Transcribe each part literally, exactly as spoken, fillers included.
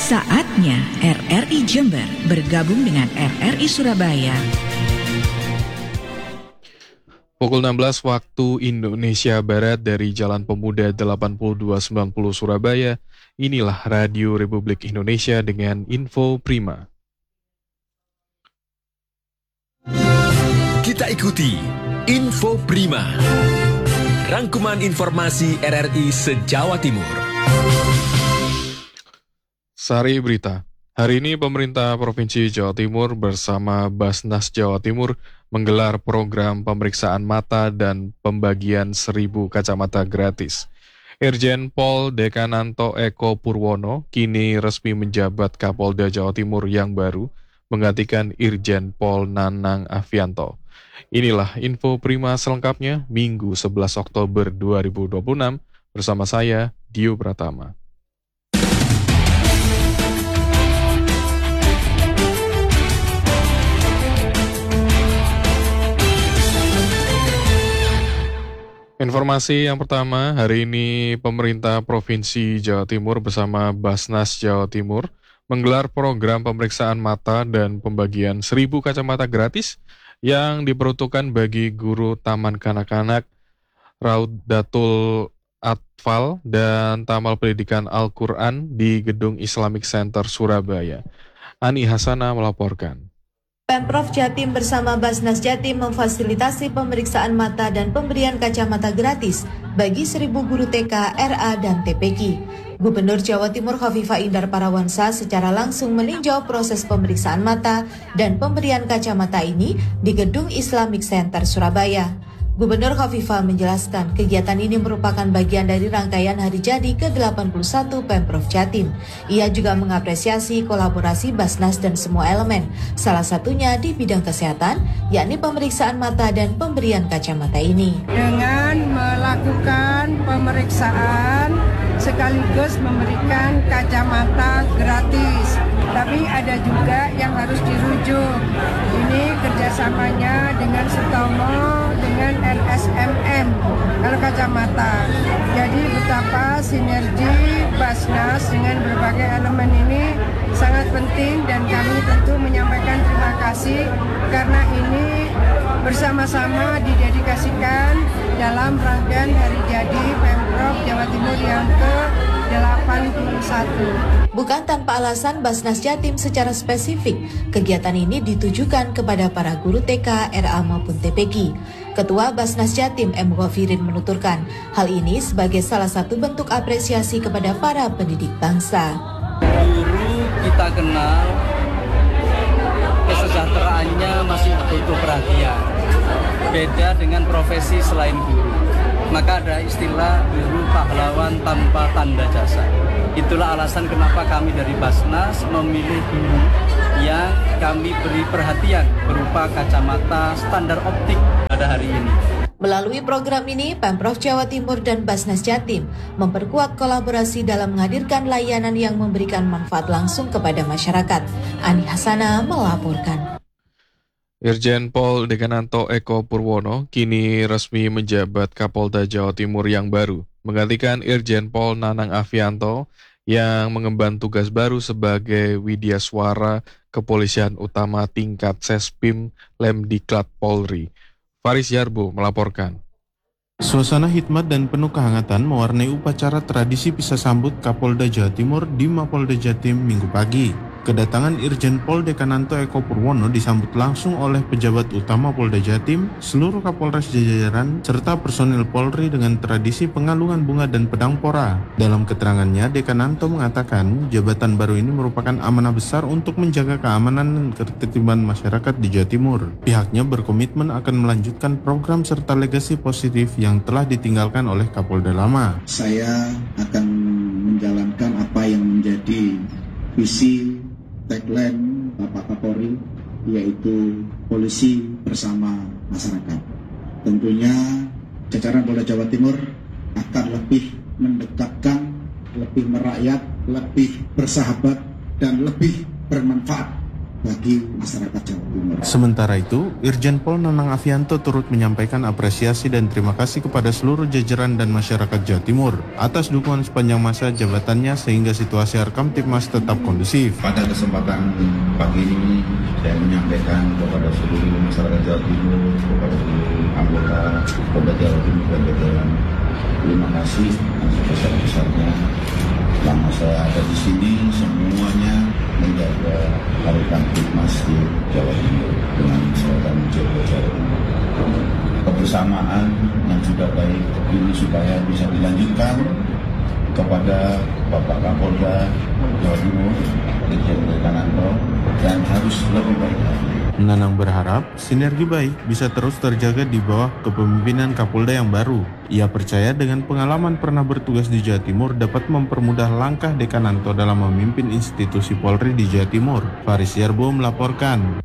Saatnya R R I Jember bergabung dengan R R I Surabaya. Pukul enam belas waktu Indonesia Barat dari Jalan Pemuda delapan puluh dua sembilan puluh Surabaya. Inilah Radio Republik Indonesia dengan Info Prima. Kita ikuti Info Prima, rangkuman informasi R R I se-Jawa Timur. Sari berita. Hari ini pemerintah Provinsi Jawa Timur bersama Basnas Jawa Timur menggelar program pemeriksaan mata dan pembagian seribu kacamata gratis. Irjen Pol Dekananto Eko Purwono kini resmi menjabat Kapolda Jawa Timur yang baru, menggantikan Irjen Pol Nanang Afianto. Inilah info Prima selengkapnya Minggu sebelas Oktober dua ribu dua puluh enam bersama saya, Dio Pratama. Informasi yang pertama, hari ini pemerintah Provinsi Jawa Timur bersama Basnas Jawa Timur menggelar program pemeriksaan mata dan pembagian seribu kacamata gratis yang diperuntukkan bagi guru Taman Kanak-Kanak, Raudatul Atfal, dan Taman Pendidikan Al-Quran di Gedung Islamic Center Surabaya. Ani Hasana melaporkan. Pemprov Jatim bersama Basnas Jatim memfasilitasi pemeriksaan mata dan pemberian kacamata gratis bagi seribu guru T K, R A, dan T P Q. Gubernur Jawa Timur Khofifah Indar Parawansa secara langsung meninjau proses pemeriksaan mata dan pemberian kacamata ini di Gedung Islamic Center Surabaya. Gubernur Khofifah menjelaskan kegiatan ini merupakan bagian dari rangkaian hari jadi ke delapan puluh satu Pemprov Jatim. Ia juga mengapresiasi kolaborasi Basnas dan semua elemen, salah satunya di bidang kesehatan, yakni pemeriksaan mata dan pemberian kacamata ini. Dengan melakukan pemeriksaan sekaligus memberikan kacamata gratis. Tapi ada juga yang harus dirujuk. Ini kerjasamanya dengan Sutomo, dengan R S M M, kalau kacamata. Jadi betapa sinergi Basnas dengan berbagai elemen ini sangat penting dan kami tentu menyampaikan terima kasih karena ini bersama-sama didedikasikan dalam rangkaian hari jadi Pemprov Jawa Timur yang ke delapan puluh satu. Bukan tanpa alasan Basnas Jatim secara spesifik, kegiatan ini ditujukan kepada para guru T K, R A maupun T P Q. Ketua Basnas Jatim M. Ghafirin menuturkan, hal ini sebagai salah satu bentuk apresiasi kepada para pendidik bangsa. Guru kita kenal, kesejahteraannya masih butuh perhatian. Beda dengan profesi selain guru. Maka ada istilah guru pahlawan tanpa tanda jasa. Itulah alasan kenapa kami dari Basnas memilih guru yang kami beri perhatian berupa kacamata standar optik pada hari ini. Melalui program ini, Pemprov Jawa Timur dan Basnas Jatim memperkuat kolaborasi dalam menghadirkan layanan yang memberikan manfaat langsung kepada masyarakat. Ani Hasana melaporkan. Irjen Pol Dekananto Eko Purwono kini resmi menjabat Kapolda Jawa Timur yang baru, menggantikan Irjen Pol Nanang Afianto yang mengemban tugas baru sebagai Widyaswara Kepolisian Utama tingkat Sespim Lemdiklat Polri. Faris Yarbo melaporkan. Suasana hikmat dan penuh kehangatan mewarnai upacara tradisi pisah sambut Kapolda Jawa Timur di Mapolda Jatim Minggu pagi. Kedatangan Irjen Pol Dekananto Eko Purwono disambut langsung oleh pejabat utama Polda Jatim, seluruh Kapolres jajaran, serta personil Polri dengan tradisi pengalungan bunga dan pedang pora. Dalam keterangannya, Dekananto mengatakan jabatan baru ini merupakan amanah besar untuk menjaga keamanan dan ketertiban masyarakat di Jawa Timur. Pihaknya berkomitmen akan melanjutkan program serta legasi positif yang telah ditinggalkan oleh Kapolda lama. Saya akan menjalankan apa yang menjadi visi tagline Bapak Kapolri, yaitu polisi bersama masyarakat. Tentunya jajaran Polda Jawa Timur akan lebih mendekatkan, lebih merakyat, lebih bersahabat, dan lebih bermanfaat bagi masyarakat Jawa Timur. Sementara itu, Irjen Pol Nanang Afianto turut menyampaikan apresiasi dan terima kasih kepada seluruh jajaran dan masyarakat Jawa Timur atas dukungan sepanjang masa jabatannya sehingga situasi Harkamtibmas tetap kondusif. Pada kesempatan pagi ini, saya menyampaikan kepada seluruh masyarakat Jawa Timur, kepada seluruh anggota Polda Jawa Timur dan jajaran, terima kasih yang sebesar-besarnya. Selama saya ada di sini, semuanya menjaga Harkamtibmas di Jawa Timur dengan kesehatan Jawa Timur. Kebersamaan yang sudah baik ini supaya bisa dilanjutkan kepada Bapak Kapolda Jawa Timur, Irjen Dekananto, dan harus lebih baik lagi. Nanang berharap sinergi baik bisa terus terjaga di bawah kepemimpinan Kapolda yang baru. Ia percaya dengan pengalaman pernah bertugas di Jawa Timur dapat mempermudah langkah Dekananto dalam memimpin institusi Polri di Jawa Timur. Faris Yarbo melaporkan.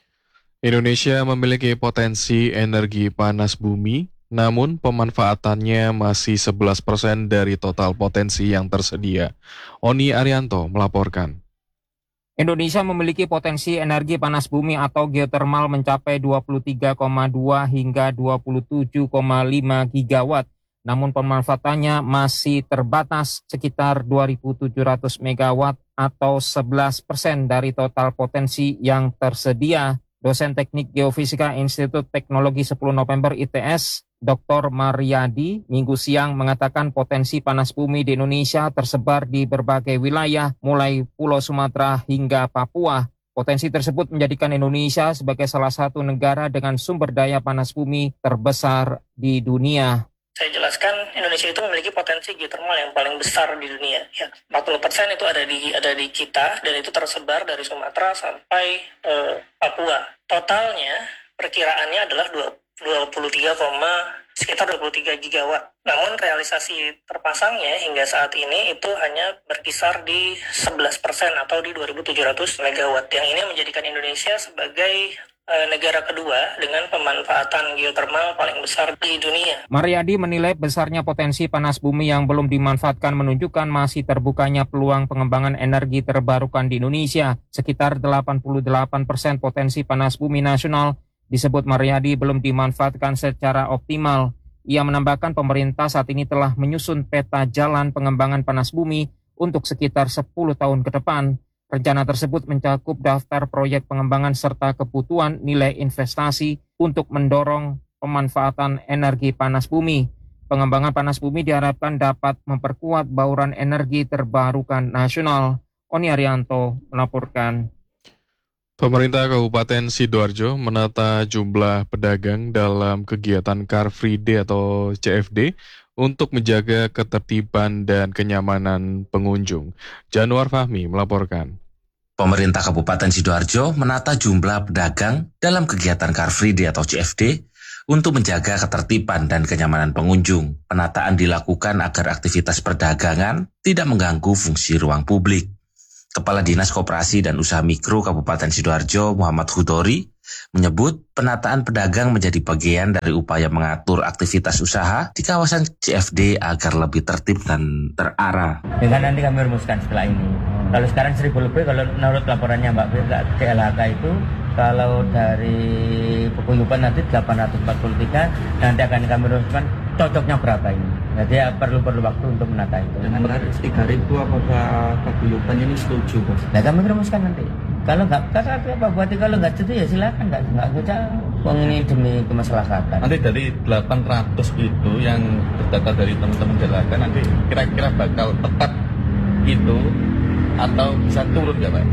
Indonesia memiliki potensi energi panas bumi, namun pemanfaatannya masih sebelas persen dari total potensi yang tersedia. Oni Arianto melaporkan. Indonesia memiliki potensi energi panas bumi atau geotermal mencapai dua puluh tiga koma dua hingga dua puluh tujuh koma lima gigawatt. Namun pemanfaatannya masih terbatas sekitar dua ribu tujuh ratus megawatt atau sebelas persen dari total potensi yang tersedia. Dosen Teknik Geofisika Institut Teknologi sepuluh November I T S, Doktor Mariadi, Minggu siang mengatakan potensi panas bumi di Indonesia tersebar di berbagai wilayah, mulai Pulau Sumatera hingga Papua. Potensi tersebut menjadikan Indonesia sebagai salah satu negara dengan sumber daya panas bumi terbesar di dunia. Saya jelaskan, Indonesia itu memiliki potensi geotermal yang paling besar di dunia. Ya, empat puluh persen itu ada di ada di kita dan itu tersebar dari Sumatera sampai eh, Papua. Totalnya perkiraannya adalah dua puluh tiga, sekitar dua puluh tiga gigawatt. Namun realisasi terpasangnya hingga saat ini itu hanya berkisar di sebelas persen atau di dua ribu tujuh ratus megawatt. Yang ini menjadikan Indonesia sebagai negara kedua dengan pemanfaatan geotermal paling besar di dunia. Mariadi menilai besarnya potensi panas bumi yang belum dimanfaatkan menunjukkan masih terbukanya peluang pengembangan energi terbarukan di Indonesia. Sekitar delapan puluh delapan persen potensi panas bumi nasional disebut Mariadi belum dimanfaatkan secara optimal. Ia menambahkan pemerintah saat ini telah menyusun peta jalan pengembangan panas bumi untuk sekitar sepuluh tahun ke depan. Rencana tersebut mencakup daftar proyek pengembangan serta kebutuhan nilai investasi untuk mendorong pemanfaatan energi panas bumi. Pengembangan panas bumi diharapkan dapat memperkuat bauran energi terbarukan nasional. Oni Arianto melaporkan. Pemerintah Kabupaten Sidoarjo menata jumlah pedagang dalam kegiatan Car Free Day atau C F D untuk menjaga ketertiban dan kenyamanan pengunjung. Januar Fahmi melaporkan. Pemerintah Kabupaten Sidoarjo menata jumlah pedagang dalam kegiatan Car Free Day atau C F D untuk menjaga ketertiban dan kenyamanan pengunjung. Penataan dilakukan agar aktivitas perdagangan tidak mengganggu fungsi ruang publik. Kepala Dinas Koperasi dan Usaha Mikro Kabupaten Sidoarjo Muhammad Hudori menyebut penataan pedagang menjadi bagian dari upaya mengatur aktivitas usaha di kawasan C F D agar lebih tertib dan terarah. Dengan nanti kami rumuskan setelah ini. Kalau sekarang seribu lebih, kalau menurut laporannya Mbak C L H K itu, kalau dari peguyuban nanti delapan ratus empat puluh tiga, nanti akan kami rumuskan cocoknya berapa ini. Jadi ya, perlu perlu waktu untuk menata itu. Dengan tarif tiga ribu apakah paguyuban ini setuju, Bos? Nah, kami rumuskan nanti. Kalau nggak, kata Pak Bupati kalau nggak setuju ya silakan, nggak nggak kerja. Wong ini demi kemaslahatan. Nanti dari delapan ratus itu yang terdata dari teman-teman jalakan, nanti kira-kira bakal tepat itu atau bisa turun nggak, Pak?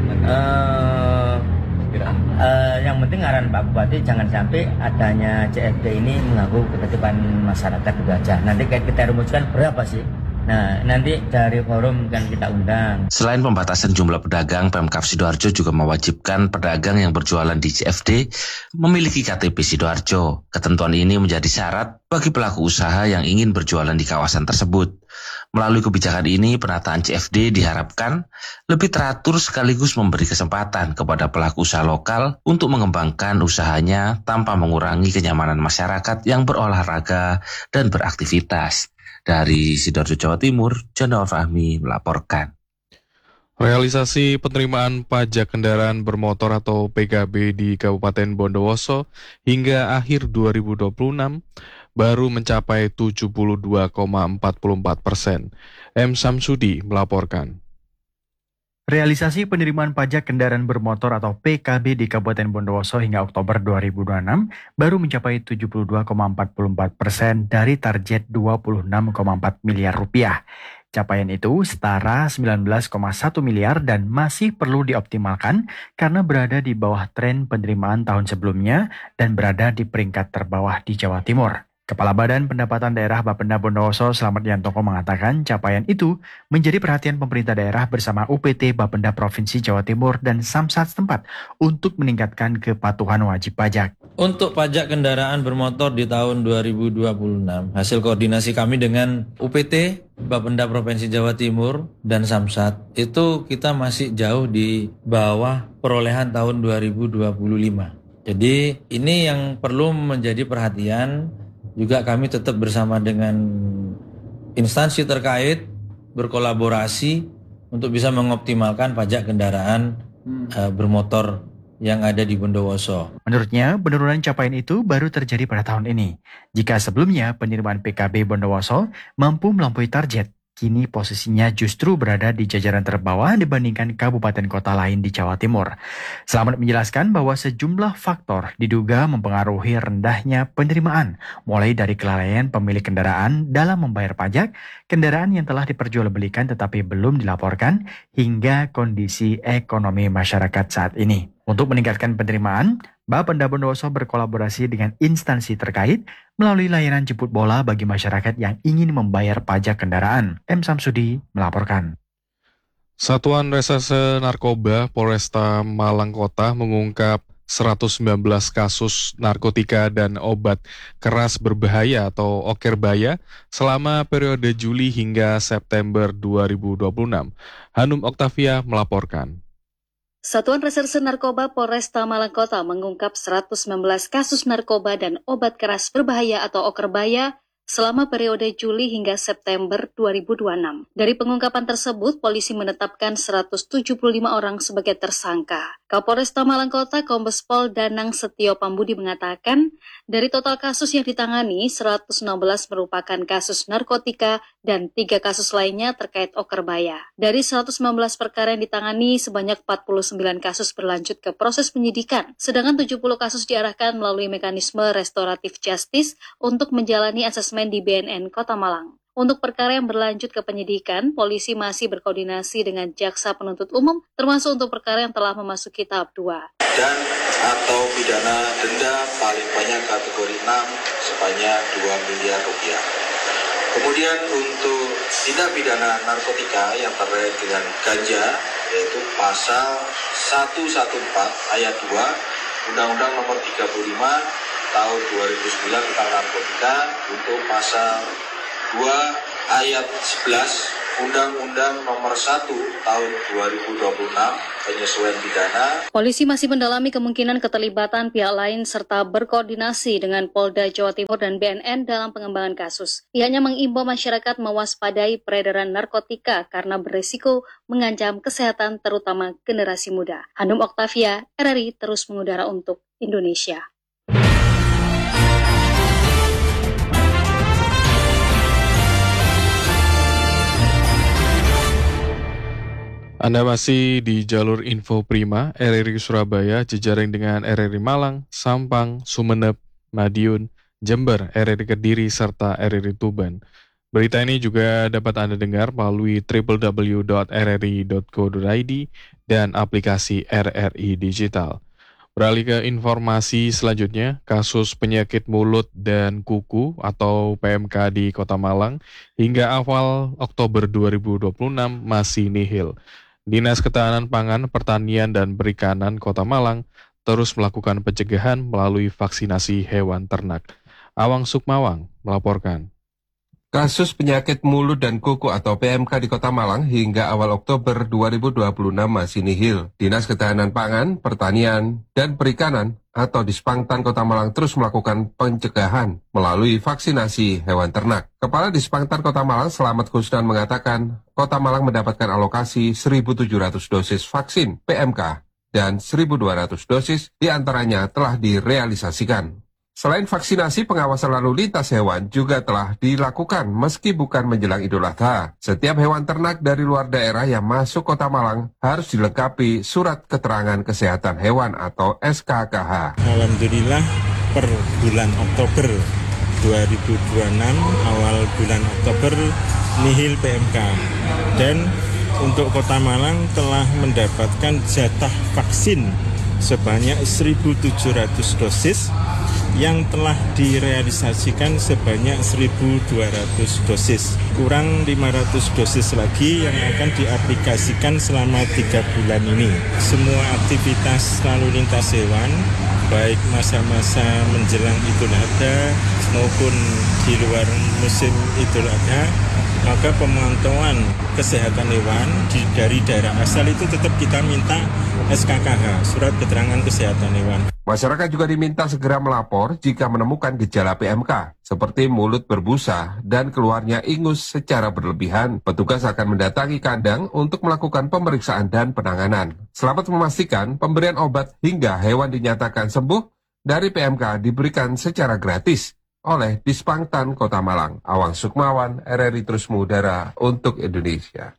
Uh, Uh, yang penting arahan Pak Bupati jangan sampai adanya C F D ini mengganggu ketertiban masyarakat itu aja. Nanti kita rumuskan berapa sih? Nah, nanti dari forum kan kita undang. Selain pembatasan jumlah pedagang, Pemkab Sidoarjo juga mewajibkan pedagang yang berjualan di C F D memiliki K T P Sidoarjo. Ketentuan ini menjadi syarat bagi pelaku usaha yang ingin berjualan di kawasan tersebut. Melalui kebijakan ini, penataan C F D diharapkan lebih teratur sekaligus memberi kesempatan kepada pelaku usaha lokal untuk mengembangkan usahanya tanpa mengurangi kenyamanan masyarakat yang berolahraga dan beraktivitas. Dari Sidoarjo, Jawa Timur, Januar Fahmi melaporkan. Realisasi penerimaan pajak kendaraan bermotor atau P K B di Kabupaten Bondowoso hingga akhir dua ribu dua puluh enam baru mencapai tujuh puluh dua koma empat empat persen. M. Samsudi melaporkan. Realisasi penerimaan pajak kendaraan bermotor atau P K B di Kabupaten Bondowoso hingga Oktober dua ribu dua puluh enam baru mencapai tujuh puluh dua koma empat empat persen dari target dua puluh enam koma empat miliar rupiah. Capaian itu setara sembilan belas koma satu miliar dan masih perlu dioptimalkan karena berada di bawah tren penerimaan tahun sebelumnya dan berada di peringkat terbawah di Jawa Timur. Kepala Badan Pendapatan Daerah Bapenda Bondowoso Slamet Yantoko mengatakan capaian itu menjadi perhatian pemerintah daerah bersama U P T Bapenda Provinsi Jawa Timur dan Samsat setempat untuk meningkatkan kepatuhan wajib pajak. Untuk pajak kendaraan bermotor di tahun dua ribu dua puluh enam, hasil koordinasi kami dengan U P T Bapenda Provinsi Jawa Timur dan Samsat, itu kita masih jauh di bawah perolehan tahun dua ribu dua puluh lima. Jadi ini yang perlu menjadi perhatian. Juga kami tetap bersama dengan instansi terkait berkolaborasi untuk bisa mengoptimalkan pajak kendaraan hmm. uh, bermotor yang ada di Bondowoso. Menurutnya, penurunan capaian itu baru terjadi pada tahun ini. Jika sebelumnya penerimaan P K B Bondowoso mampu melampaui target, kini posisinya justru berada di jajaran terbawah dibandingkan kabupaten kota lain di Jawa Timur. Slamet menjelaskan bahwa sejumlah faktor diduga mempengaruhi rendahnya penerimaan, mulai dari kelalaian pemilik kendaraan dalam membayar pajak, kendaraan yang telah diperjualbelikan tetapi belum dilaporkan, hingga kondisi ekonomi masyarakat saat ini. Untuk meningkatkan penerimaan, Bapenda Bondowoso berkolaborasi dengan instansi terkait melalui layanan jemput bola bagi masyarakat yang ingin membayar pajak kendaraan. M. Samsudi melaporkan. Satuan Reserse Narkoba Polresta Malang Kota mengungkap seratus sembilan belas kasus narkotika dan obat keras berbahaya atau okerbaya selama periode Juli hingga September dua ribu dua puluh enam. Hanum Oktavia melaporkan. Satuan Reserse Narkoba Polresta Malang Kota mengungkap seratus sembilan belas kasus narkoba dan obat keras berbahaya atau okerbaya selama periode Juli hingga September dua ribu dua puluh enam. Dari pengungkapan tersebut, polisi menetapkan seratus tujuh puluh lima orang sebagai tersangka. Kapolresta Malang Kota Kombes Pol Danang Setio Pambudi mengatakan, dari total kasus yang ditangani, seratus enam belas merupakan kasus narkotika dan tiga kasus lainnya terkait okerbaya. Dari seratus sembilan belas perkara yang ditangani, sebanyak empat puluh sembilan kasus berlanjut ke proses penyidikan, sedangkan tujuh puluh kasus diarahkan melalui mekanisme restoratif justice untuk menjalani asesmen di B N N Kota Malang. Untuk perkara yang berlanjut ke penyidikan, polisi masih berkoordinasi dengan jaksa penuntut umum, termasuk untuk perkara yang telah memasuki tahap dua. Dan atau pidana denda paling banyak kategori enam sebanyak dua miliar rupiah. Kemudian untuk tindak pidana narkotika yang terkait dengan ganja, yaitu pasal seratus empat belas ayat dua Undang-Undang Nomor tiga puluh lima tahun dua ribu sembilan tentang narkotika, untuk pasal dua ayat sebelas Undang-Undang Nomor satu tahun dua ribu dua puluh enam penyesuaian pidana. Polisi masih mendalami kemungkinan keterlibatan pihak lain serta berkoordinasi dengan Polda Jawa Timur dan B N N dalam pengembangan kasus. Pihaknya mengimbau masyarakat mewaspadai peredaran narkotika karena berisiko mengancam kesehatan terutama generasi muda. Hanum Oktavia, R R I terus mengudara untuk Indonesia. Anda masih di jalur Info Prima, R R I Surabaya, jejaring dengan R R I Malang, Sampang, Sumeneb, Madiun, Jember, R R I Kediri, serta R R I Tuban. Berita ini juga dapat Anda dengar melalui w w w dot r r i dot co dot i d dan aplikasi R R I Digital. Beralih ke informasi selanjutnya, kasus penyakit mulut dan kuku atau P M K di Kota Malang hingga awal Oktober dua ribu dua puluh enam masih nihil. Dinas Ketahanan Pangan, Pertanian, dan Perikanan Kota Malang terus melakukan pencegahan melalui vaksinasi hewan ternak. Awang Sukmawang melaporkan. Kasus penyakit mulut dan kuku atau P M K di Kota Malang hingga awal Oktober dua ribu dua puluh enam masih nihil. Dinas Ketahanan Pangan, Pertanian, dan Perikanan atau Dispangtan Kota Malang terus melakukan pencegahan melalui vaksinasi hewan ternak. Kepala Dispangtan Kota Malang, Selamat Kusnan, mengatakan Kota Malang mendapatkan alokasi seribu tujuh ratus dosis vaksin P M K dan seribu dua ratus dosis diantaranya telah direalisasikan. Selain vaksinasi, pengawasan lalu lintas hewan juga telah dilakukan meski bukan menjelang Idul Adha. Setiap hewan ternak dari luar daerah yang masuk Kota Malang harus dilengkapi surat keterangan kesehatan hewan atau S K K H. Alhamdulillah per bulan Oktober dua ribu dua puluh enam, awal bulan Oktober nihil P M K. Dan untuk Kota Malang telah mendapatkan jatah vaksin sebanyak seribu tujuh ratus dosis yang telah direalisasikan sebanyak seribu dua ratus dosis. Kurang lima ratus dosis lagi yang akan diaplikasikan selama tiga bulan ini. Semua aktivitas lalu lintas hewan, baik masa-masa menjelang Idul Adha maupun di luar musim Idul Adha, maka pemantauan kesehatan hewan di, dari daerah asal itu tetap kita minta S K K H, surat keterangan kesehatan hewan. Masyarakat juga diminta segera melapor jika menemukan gejala P M K, seperti mulut berbusa dan keluarnya ingus secara berlebihan. Petugas akan mendatangi kandang untuk melakukan pemeriksaan dan penanganan. Selamat memastikan pemberian obat hingga hewan dinyatakan sembuh dari P M K diberikan secara gratis oleh Dispangtan Kota Malang. Awang Sukmawan, R R I Terus Mengudara untuk Indonesia.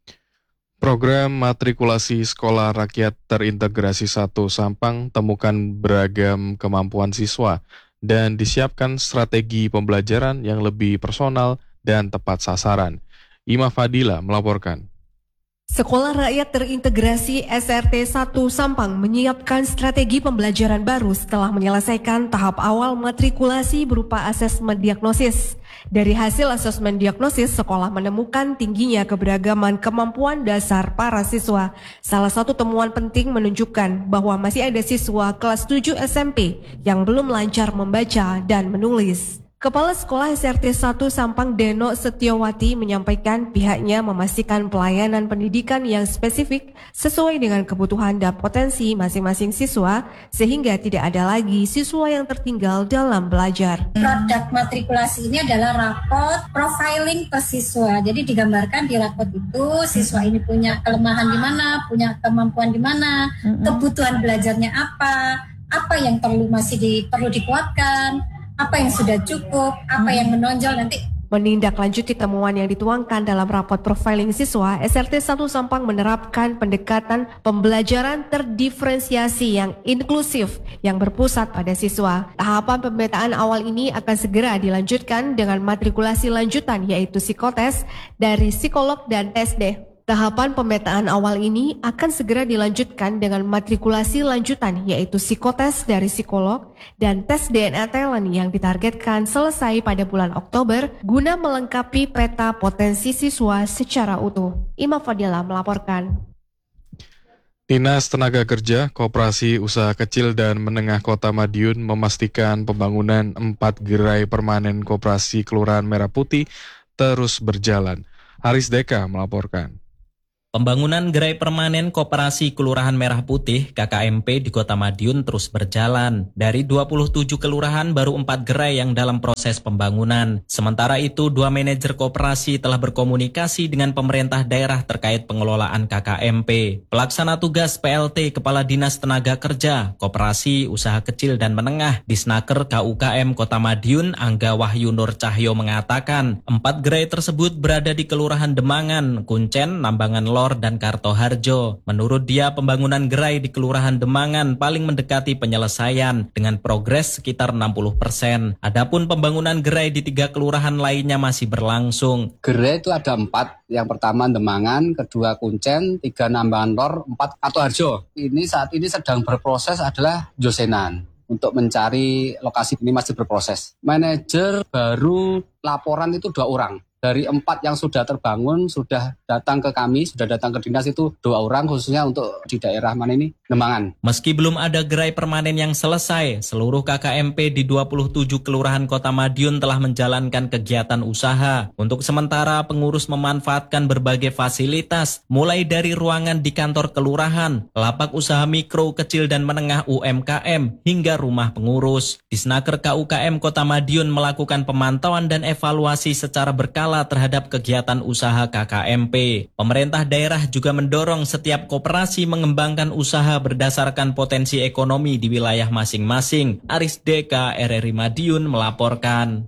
Program matrikulasi Sekolah Rakyat Terintegrasi satu Sampang temukan beragam kemampuan siswa dan disiapkan strategi pembelajaran yang lebih personal dan tepat sasaran. Ima Fadila melaporkan. Sekolah Rakyat Terintegrasi S R T satu Sampang menyiapkan strategi pembelajaran baru setelah menyelesaikan tahap awal matrikulasi berupa asesmen diagnosis. Dari hasil asesmen diagnosis, sekolah menemukan tingginya keberagaman kemampuan dasar para siswa. Salah satu temuan penting menunjukkan bahwa masih ada siswa kelas tujuh S M P yang belum lancar membaca dan menulis. Kepala Sekolah S R T satu Sampang Deno Setiawati menyampaikan pihaknya memastikan pelayanan pendidikan yang spesifik sesuai dengan kebutuhan dan potensi masing-masing siswa sehingga tidak ada lagi siswa yang tertinggal dalam belajar. Produk matrikulasi ini adalah rapot profiling per siswa. Jadi digambarkan di rapot itu siswa ini punya kelemahan di mana, punya kemampuan di mana, kebutuhan belajarnya apa, apa yang perlu masih di, perlu dikuatkan, apa yang sudah cukup, apa yang menonjol nanti. Menindaklanjuti temuan yang dituangkan dalam rapot profiling siswa, S R T satu Sampang menerapkan pendekatan pembelajaran terdiferensiasi yang inklusif yang berpusat pada siswa. Tahapan pemetaan awal ini akan segera dilanjutkan dengan matrikulasi lanjutan yaitu psikotes dari psikolog dan T S D. Tahapan pemetaan awal ini akan segera dilanjutkan dengan matrikulasi lanjutan yaitu psikotes dari psikolog dan tes D N A talent yang ditargetkan selesai pada bulan Oktober guna melengkapi peta potensi siswa secara utuh. Ima Fadila melaporkan. Dinas Tenaga Kerja, Koperasi Usaha Kecil dan Menengah Kota Madiun memastikan pembangunan empat gerai permanen Koperasi Kelurahan Merah Putih terus berjalan. Haris Deka melaporkan. Pembangunan gerai permanen Koperasi Kelurahan Merah Putih K K M P di Kota Madiun terus berjalan. Dari dua puluh tujuh kelurahan baru empat gerai yang dalam proses pembangunan. Sementara itu dua manajer koperasi telah berkomunikasi dengan pemerintah daerah terkait pengelolaan K K M P. Pelaksana tugas P L T Kepala Dinas Tenaga Kerja, Koperasi Usaha Kecil dan Menengah Disnaker K U K M Kota Madiun Angga Wahyu Nur Cahyo mengatakan empat gerai tersebut berada di Kelurahan Demangan, Kuncen, Nambangan Lor, dan Kartoharjo. Menurut dia, pembangunan gerai di Kelurahan Demangan paling mendekati penyelesaian dengan progres sekitar enam puluh persen. Adapun pembangunan gerai di tiga kelurahan lainnya masih berlangsung. Gerai itu ada empat. Yang pertama Demangan, kedua Kuncen, tiga Nambangan Lor, empat Kartoharjo. Ini saat ini sedang berproses adalah Josenan. Untuk mencari lokasi ini masih berproses. Manajer baru laporan itu dua orang. Dari empat yang sudah terbangun, sudah datang ke kami, sudah datang ke dinas itu dua orang khususnya untuk di daerah mana ini, Demangan. Meski belum ada gerai permanen yang selesai, seluruh K K M P di dua puluh tujuh kelurahan Kota Madiun telah menjalankan kegiatan usaha. Untuk sementara, pengurus memanfaatkan berbagai fasilitas, mulai dari ruangan di kantor kelurahan, lapak usaha mikro, kecil dan menengah U M K M, hingga rumah pengurus. Disnaker K U K M Kota Madiun melakukan pemantauan dan evaluasi secara berkala terhadap kegiatan usaha K K M P. Pemerintah daerah juga mendorong setiap koperasi mengembangkan usaha berdasarkan potensi ekonomi di wilayah masing-masing. Aris Deka, R R I Madiun melaporkan.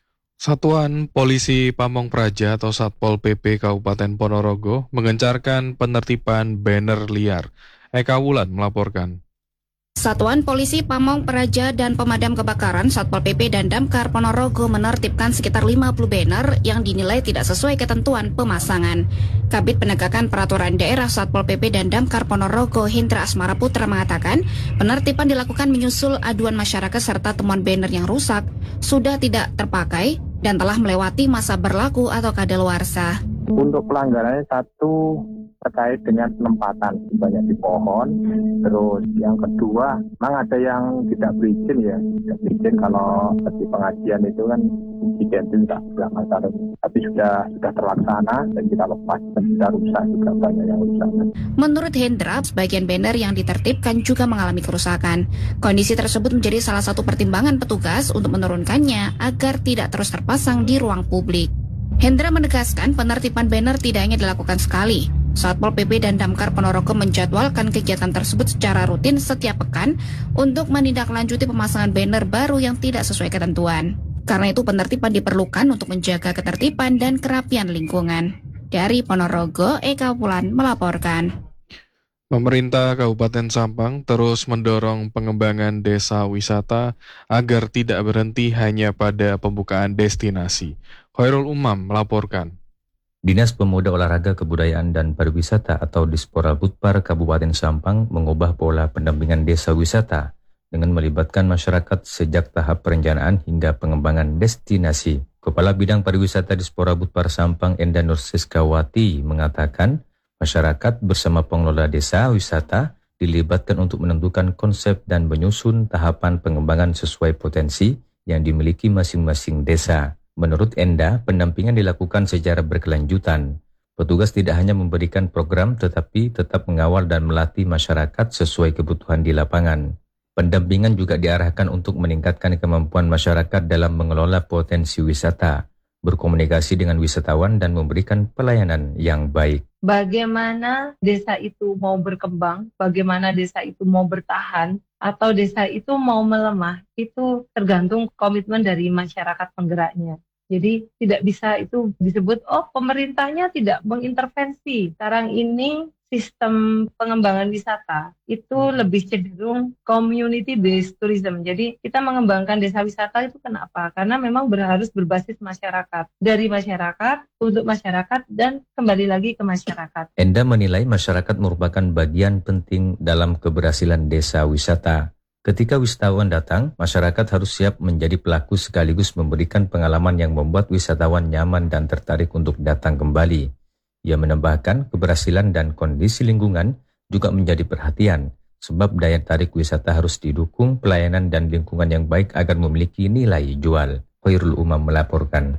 Satuan Polisi Pamong Praja atau Satpol P P Kabupaten Ponorogo mengencarkan penertiban banner liar. Eka Wulan melaporkan. Satuan Polisi Pamong Praja dan Pemadam Kebakaran Satpol P P dan Damkar Ponorogo menertibkan sekitar lima puluh banner yang dinilai tidak sesuai ketentuan pemasangan. Kabid Penegakan Peraturan Daerah Satpol P P dan Damkar Ponorogo Hindra Asmara Putra mengatakan penertiban dilakukan menyusul aduan masyarakat serta temuan banner yang rusak, sudah tidak terpakai, dan telah melewati masa berlaku atau kadaluarsa. Untuk pelanggarannya satu terkait dengan penempatan banyak di pohon, terus yang kedua memang ada yang tidak berizin ya, tidak berizin kalau di pengajian itu kan izin itu tidak tidak masalah, tapi sudah sudah terlaksana dan kita lepas dan sudah rusak juga banyak yang rusak. Menurut Hendra, sebagian banner yang ditertibkan juga mengalami kerusakan. Kondisi tersebut menjadi salah satu pertimbangan petugas untuk menurunkannya agar tidak terus terpasang di ruang publik. Hendra menegaskan penertiban banner tidak hanya dilakukan sekali. Satpol P P dan Damkar Ponorogo menjadwalkan kegiatan tersebut secara rutin setiap pekan untuk menindaklanjuti pemasangan banner baru yang tidak sesuai ketentuan. Karena itu penertiban diperlukan untuk menjaga ketertiban dan kerapian lingkungan. Dari Ponorogo, Eka Wulan melaporkan. Pemerintah Kabupaten Sampang terus mendorong pengembangan desa wisata agar tidak berhenti hanya pada pembukaan destinasi. Khairul Umam melaporkan. Dinas Pemuda Olahraga Kebudayaan dan Pariwisata atau Dispora Budpar Kabupaten Sampang mengubah pola pendampingan desa wisata dengan melibatkan masyarakat sejak tahap perencanaan hingga pengembangan destinasi. Kepala Bidang Pariwisata Dispora Budpar Sampang Enda Nursiskawati mengatakan masyarakat bersama pengelola desa wisata dilibatkan untuk menentukan konsep dan menyusun tahapan pengembangan sesuai potensi yang dimiliki masing-masing desa. Menurut Enda, pendampingan dilakukan secara berkelanjutan. Petugas tidak hanya memberikan program tetapi tetap mengawal dan melatih masyarakat sesuai kebutuhan di lapangan. Pendampingan juga diarahkan untuk meningkatkan kemampuan masyarakat dalam mengelola potensi wisata, berkomunikasi dengan wisatawan dan memberikan pelayanan yang baik. Bagaimana desa itu mau berkembang, bagaimana desa itu mau bertahan, atau desa itu mau melemah, itu tergantung komitmen dari masyarakat penggeraknya. Jadi tidak bisa itu disebut, oh pemerintahnya tidak mengintervensi. Sekarang ini sistem pengembangan wisata itu lebih cenderung community based tourism. Jadi kita mengembangkan desa wisata itu kenapa? Karena memang harus berbasis masyarakat. Dari masyarakat, untuk masyarakat, dan kembali lagi ke masyarakat. Enda menilai masyarakat merupakan bagian penting dalam keberhasilan desa wisata. Ketika wisatawan datang, masyarakat harus siap menjadi pelaku sekaligus memberikan pengalaman yang membuat wisatawan nyaman dan tertarik untuk datang kembali. Ia menambahkan keberhasilan dan kondisi lingkungan juga menjadi perhatian, sebab daya tarik wisata harus didukung pelayanan dan lingkungan yang baik agar memiliki nilai jual. Khairul Umam melaporkan.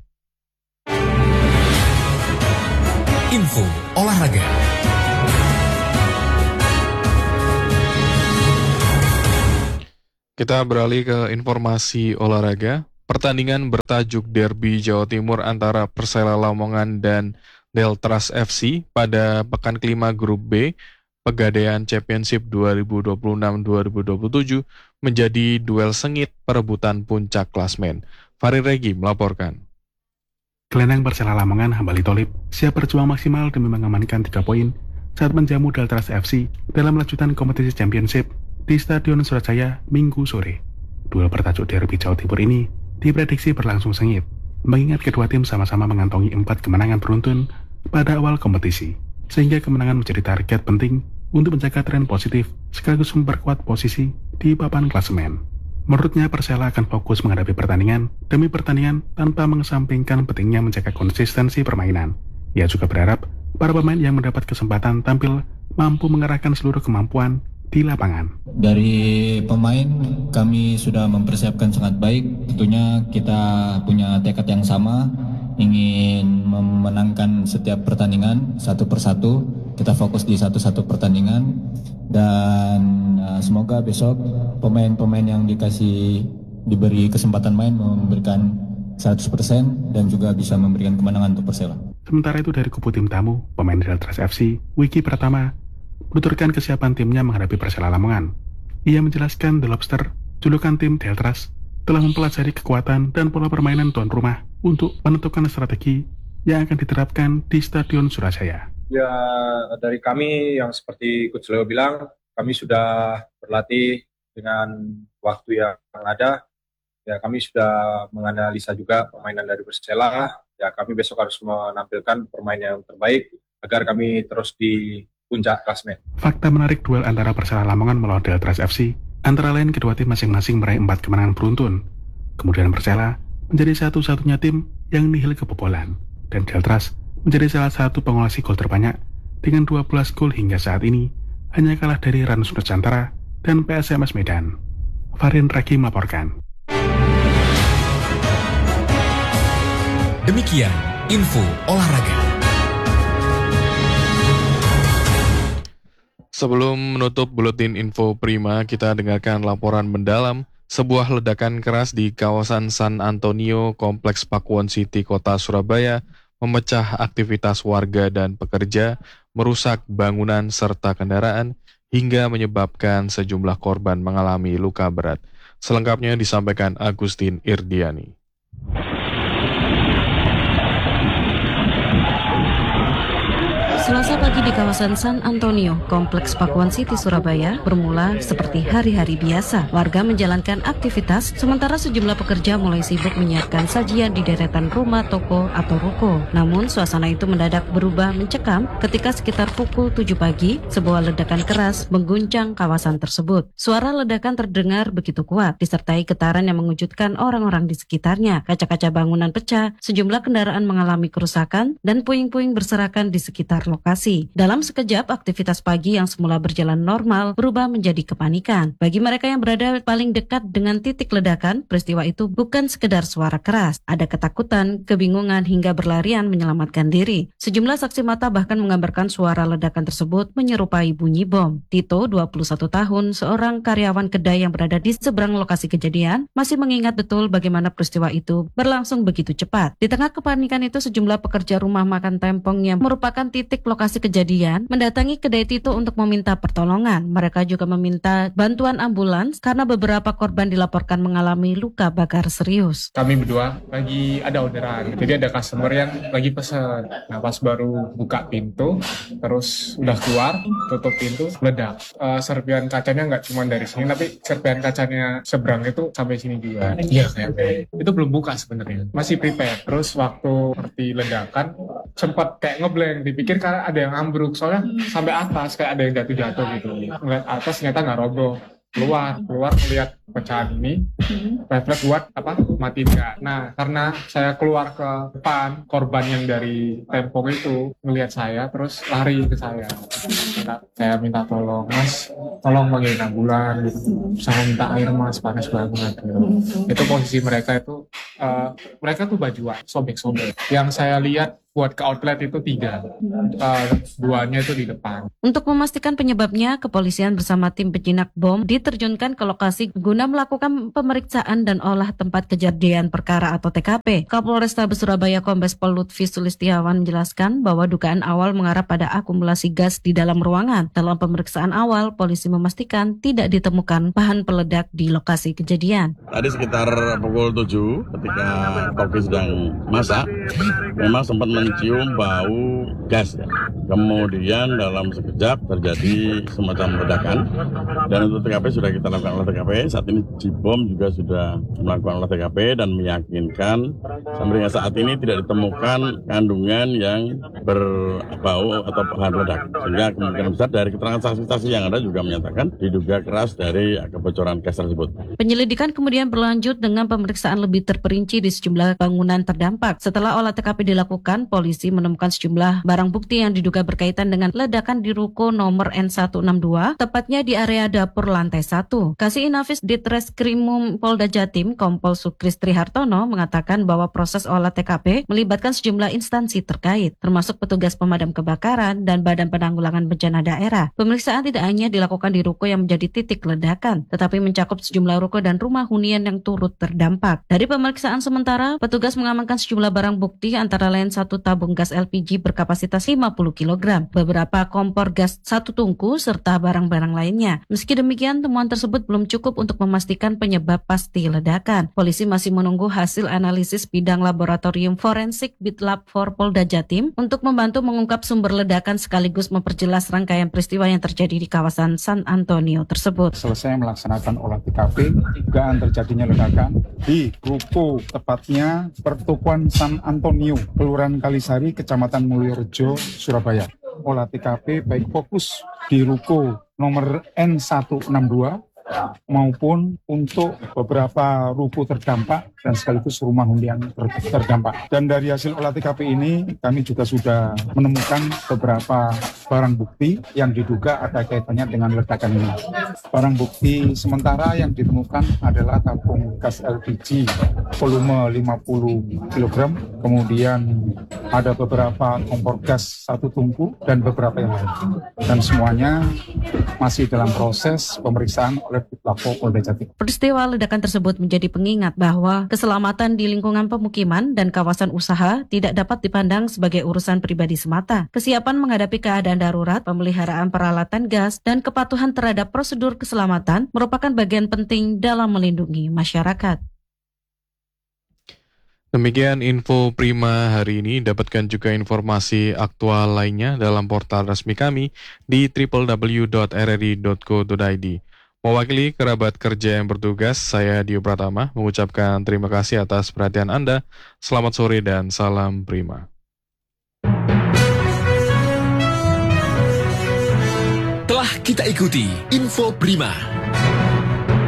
Info olahraga. Kita beralih ke informasi olahraga. Pertandingan bertajuk Derby Jawa Timur antara Persela Lamongan dan Deltras F C pada pekan kelima grup B Pegadaian Championship dua ribu dua puluh enam dua ribu dua puluh tujuh menjadi duel sengit perebutan puncak klasmen. Fahri Regi melaporkan. Gelandang Persela Lamongan Hambali Tholib siap berjuang maksimal demi mengamankan tiga poin saat menjamu Deltras F C dalam lanjutan kompetisi Championship di Stadion Surajaya Minggu sore. Duel bertajuk Derby Jawa Timur ini diprediksi berlangsung sengit, mengingat kedua tim sama-sama mengantongi empat kemenangan beruntun pada awal kompetisi, sehingga kemenangan menjadi target penting untuk menjaga tren positif sekaligus memperkuat posisi di papan klasemen. Menurutnya, Persela akan fokus menghadapi pertandingan demi pertandingan tanpa mengesampingkan pentingnya menjaga konsistensi permainan. Ia juga berharap para pemain yang mendapat kesempatan tampil mampu mengerahkan seluruh kemampuan di lapangan. Dari pemain kami sudah mempersiapkan sangat baik. Tentunya kita punya tekad yang sama, ingin memenangkan setiap pertandingan satu persatu. Kita fokus di satu-satu pertandingan dan uh, semoga besok pemain-pemain yang dikasih diberi kesempatan main memberikan seratus persen dan juga bisa memberikan kemenangan untuk Persela. Sementara itu dari kubu tim tamu, pemain Deltras F C, Wiki Pratama, menuturkan kesiapan timnya menghadapi Persela Lamongan. Ia menjelaskan The Lobster, julukan tim Deltras, telah mempelajari kekuatan dan pola permainan tuan rumah untuk menentukan strategi yang akan diterapkan di Stadion Surajaya. Ya, dari kami yang seperti Coach Leo bilang, kami sudah berlatih dengan waktu yang ada. Ya, kami sudah menganalisa juga permainan dari Persela. Ya, kami besok harus menampilkan permainan yang terbaik agar kami terus di puncak klasemen. Fakta menarik duel antara Persela Lamongan melawan Deltras F C, antara lain kedua tim masing-masing meraih empat kemenangan beruntun. Kemudian Persela menjadi satu-satunya tim yang nihil kebobolan, dan Deltras menjadi salah satu pengolasi gol terbanyak dengan dua belas gol hingga saat ini, hanya kalah dari Ranus Nusantara dan P S M S Medan. Farin Raki melaporkan. Demikian info olahraga. Sebelum menutup buletin info prima, kita dengarkan laporan mendalam sebuah ledakan keras di kawasan San Antonio, Kompleks Pakuwon City, Kota Surabaya, memecah aktivitas warga dan pekerja, merusak bangunan serta kendaraan, hingga menyebabkan sejumlah korban mengalami luka berat. Selengkapnya disampaikan Agustin Irdiani. Selasa pagi di kawasan San Antonio, Kompleks Pakuwon City, Surabaya, bermula seperti hari-hari biasa. Warga menjalankan aktivitas, sementara sejumlah pekerja mulai sibuk menyiapkan sajian di deretan rumah, toko, atau ruko. Namun, suasana itu mendadak berubah mencekam ketika sekitar pukul tujuh pagi, sebuah ledakan keras mengguncang kawasan tersebut. Suara ledakan terdengar begitu kuat, disertai getaran yang mengejutkan orang-orang di sekitarnya. Kaca-kaca bangunan pecah, sejumlah kendaraan mengalami kerusakan, dan puing-puing berserakan di sekitar lokasi. Dalam sekejap, aktivitas pagi yang semula berjalan normal berubah menjadi kepanikan. Bagi mereka yang berada paling dekat dengan titik ledakan, peristiwa itu bukan sekedar suara keras. Ada ketakutan, kebingungan, hingga berlarian menyelamatkan diri. Sejumlah saksi mata bahkan menggambarkan suara ledakan tersebut menyerupai bunyi bom. Tito, dua puluh satu tahun, seorang karyawan kedai yang berada di seberang lokasi kejadian, masih mengingat betul bagaimana peristiwa itu berlangsung begitu cepat. Di tengah kepanikan itu, sejumlah pekerja rumah makan Tempong yang merupakan titik lokasi kejadian mendatangi kedai Tito untuk meminta pertolongan. Mereka juga meminta bantuan ambulans karena beberapa korban dilaporkan mengalami luka bakar serius. Kami berdua lagi ada orderan, jadi ada customer yang lagi pesan. Nah, pas baru buka pintu, terus udah keluar, tutup pintu, meledak. Uh, serpian kacanya nggak cuma dari sini, tapi serpian kacanya seberang itu sampai sini juga. Iya, kayak itu belum buka sebenarnya, masih prepare. Terus waktu seperti ledakan, sempat kayak ngeblank, dipikir karena ada yang ambruk, soalnya sampai atas kayak ada yang jatuh-jatuh gitu. Ngeliat atas ternyata nggak roboh. Keluar, keluar melihat pecahan ini, refleks buat apa mati enggak. Nah, karena saya keluar ke depan, korban yang dari Tempong itu melihat saya, terus lari ke saya. Minta, saya minta tolong, Mas, tolong panggilin ambulan, gitu. Saya minta air, Mas, panas banget. Gitu. Itu posisi mereka itu, uh, mereka tuh bajuan, sobek-sobek. Yang saya lihat buat ke outlet itu tiga, uh, duanya itu di depan. Untuk memastikan penyebabnya, kepolisian bersama tim penjinak bom diterjunkan ke lokasi guna melakukan pemeriksaan dan olah tempat kejadian perkara atau T K P. Kapolrestabes Surabaya Kombes Pol Lutfi Sulistiawan menjelaskan bahwa dugaan awal mengarah pada akumulasi gas di dalam ruangan. Dalam pemeriksaan awal, polisi memastikan tidak ditemukan bahan peledak di lokasi kejadian. Tadi sekitar pukul tujuh ketika kopi sedang masak, memang sempat mencium bau gas. Kemudian dalam sekejap terjadi semacam ledakan, dan untuk T K P sudah kita lakukan oleh T K P. Saat ini Jibom juga sudah melakukan olah T K P dan meyakinkan sampai dengan saat ini tidak ditemukan kandungan yang berbau atau bahan peledak. Sehingga kemungkinan besar dari keterangan saksi-saksi yang ada juga menyatakan diduga keras dari kebocoran gas tersebut. Penyelidikan kemudian berlanjut dengan pemeriksaan lebih terperinci di sejumlah bangunan terdampak. Setelah olah T K P dilakukan, polisi menemukan sejumlah barang bukti yang diduga berkaitan dengan ledakan di ruko nomor N seratus enam puluh dua, tepatnya di area dapur lantai satu. Kasih Inafis Ditreskrimum Polda Jatim, Kompol Sukristri Hartono, mengatakan bahwa proses olah T K P melibatkan sejumlah instansi terkait, termasuk petugas pemadam kebakaran dan Badan Penanggulangan Bencana Daerah. Pemeriksaan tidak hanya dilakukan di ruko yang menjadi titik ledakan, tetapi mencakup sejumlah ruko dan rumah hunian yang turut terdampak. Dari pemeriksaan sementara, petugas mengamankan sejumlah barang bukti antara lain satu tabung gas L P G berkapasitas lima puluh kilogram, beberapa kompor gas satu tungku, serta barang-barang lainnya. Meski demikian, temuan tersebut belum cukup untuk memastikan penyebab pasti ledakan. Polisi masih menunggu hasil analisis bidang laboratorium forensik Bitlab empat Polda Jatim untuk membantu mengungkap sumber ledakan sekaligus memperjelas rangkaian peristiwa yang terjadi di kawasan San Antonio tersebut. Selesai melaksanakan olah T K P, dugaan terjadinya ledakan di ruko, tepatnya pertokoan San Antonio, Kelurahan Kalisari, Kecamatan Mulyorejo, Surabaya. Olah T K P baik fokus di ruko nomor N seratus enam puluh dua maupun untuk beberapa ruko terdampak dan sekaligus rumah hunian ter- terdampak. Dan dari hasil olah T K P ini kami juga sudah menemukan beberapa barang bukti yang diduga ada kaitannya dengan ledakan ini. Barang bukti sementara yang ditemukan adalah tabung gas L P G volume lima puluh kilogram, kemudian ada beberapa kompor gas satu tungku dan beberapa yang lain. Dan semuanya masih dalam proses pemeriksaan oleh Bitlab Polda Jatim. Peristiwa ledakan tersebut menjadi pengingat bahwa keselamatan di lingkungan pemukiman dan kawasan usaha tidak dapat dipandang sebagai urusan pribadi semata. Kesiapan menghadapi keadaan darurat, pemeliharaan peralatan gas, dan kepatuhan terhadap prosedur keselamatan merupakan bagian penting dalam melindungi masyarakat. Demikian info Prima hari ini. Dapatkan juga informasi aktual lainnya dalam portal resmi kami di w w w dot r r i dot co dot i d. Mewakili kerabat kerja yang bertugas, saya Dio Pratama mengucapkan terima kasih atas perhatian Anda. Selamat sore dan salam Prima. Telah kita ikuti Info Prima,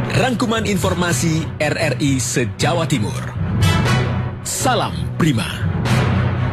rangkuman informasi R R I se-Jawa Timur. Salam Prima.